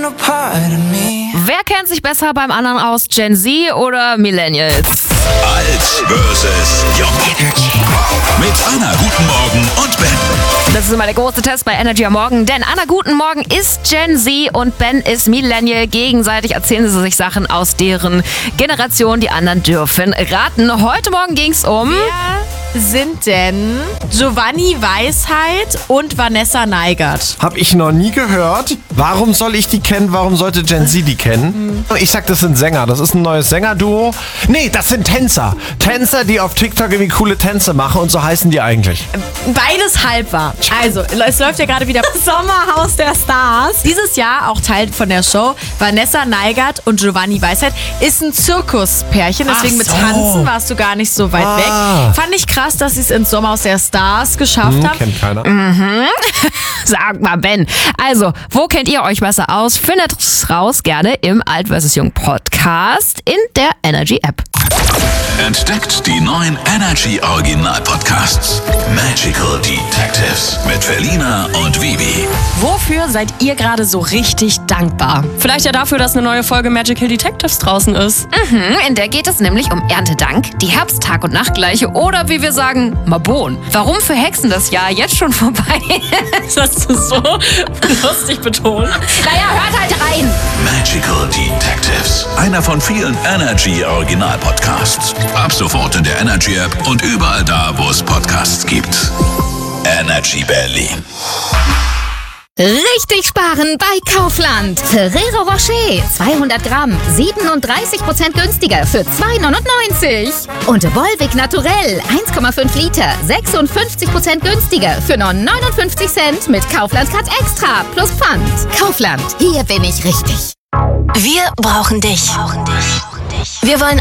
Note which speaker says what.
Speaker 1: a part of me.
Speaker 2: Wer kennt sich besser beim anderen aus, Gen Z oder Millennials?
Speaker 3: Alt versus Jung. Mit Anna, guten Morgen und Ben.
Speaker 2: Das ist immer der große Test bei Energy am Morgen, denn Anna, guten Morgen, ist Gen Z und Ben ist Millennial. Gegenseitig erzählen sie sich Sachen aus deren Generation, die anderen dürfen raten. Heute Morgen ging es um...
Speaker 4: Wer sind denn Giovanni Weisheit und Vanessa Neigert?
Speaker 5: Hab ich noch nie gehört. Warum soll ich die kennen? Warum sollte Gen Z die kennen? Ich sag, das sind Sänger. Das ist ein neues Sängerduo. Nee, das sind Tänzer. Tänzer, die auf TikTok irgendwie coole Tänze machen und so heißen die eigentlich.
Speaker 4: Beides halb wahr. Also, es läuft ja gerade wieder Sommerhaus der Stars. Dieses Jahr auch Teil von der Show. Vanessa Neigert und Giovanni Weisheit ist ein Zirkuspärchen. Deswegen mit Tanzen warst du gar nicht so weit weg. Fand ich krass, dass sie es ins Sommerhaus der Stars geschafft haben.
Speaker 5: Kennt keiner.
Speaker 2: Sag mal, Ben. Also, wo kennt ihr euch besser aus? Findet es raus gerne im Alt vs. Jung Podcast in der Energy App.
Speaker 3: Entdeckt die neuen Energy Original Podcasts. Magical Detectives mit Felina und Vivi.
Speaker 6: Wofür seid ihr gerade so richtig dankbar? Vielleicht ja dafür, dass eine neue Folge Magical Detectives draußen ist.
Speaker 2: In der geht es nämlich um Erntedank, die Herbst-Tag- und Nachtgleiche oder wie wir sagen, Mabon. Warum für Hexen das Jahr jetzt schon vorbei ist?
Speaker 6: Das ist so lustig betont.
Speaker 2: Naja, hört halt rein.
Speaker 3: Magical Detectives. Einer von vielen Energy Original Podcasts. Ab sofort in der Energy App und überall da, wo es Podcasts gibt. Energy Berlin.
Speaker 7: Richtig sparen bei Kaufland. Ferrero Rocher 200 Gramm, 37% günstiger für 2,99. Und Volvic Naturell 1,5 Liter, 56% günstiger für nur 59 Cent mit Kaufland Card Extra plus Pfand. Kaufland, hier bin ich richtig.
Speaker 8: Wir brauchen dich. Wir wollen